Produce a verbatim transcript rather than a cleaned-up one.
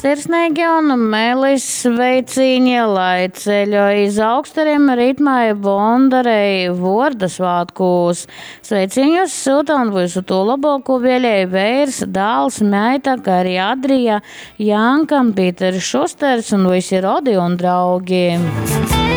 Sirsnīgi un mēlis sveiciņi, lai ceļo iz augsteriem ritmai bondarei vorda svātkūs. Sveiciņus sūta un visu to labāko vēlēja vērs, dāls, meita, kā arī Adrija, Jankam, Pīteris Šusters un visi rodi un draugi.